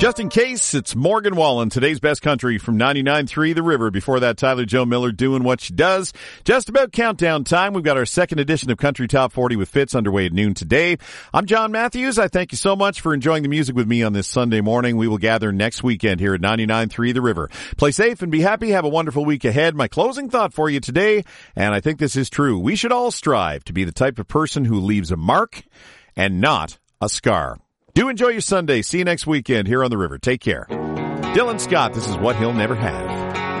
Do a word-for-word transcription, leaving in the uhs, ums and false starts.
Just in case, it's Morgan Wallen, today's best country from ninety-nine point three The River. Before that, Tyler Joe Miller doing what she does. Just about countdown time. We've got our second edition of Country Top forty with Fitz underway at noon today. I'm John Matthews. I thank you so much for enjoying the music with me on this Sunday morning. We will gather next weekend here at ninety-nine point three The River. Play safe and be happy. Have a wonderful week ahead. My closing thought for you today, and I think this is true. We should all strive to be the type of person who leaves a mark and not a scar. Do enjoy your Sunday. See you next weekend here on The River. Take care. Dylan Scott, this is What He'll Never Have.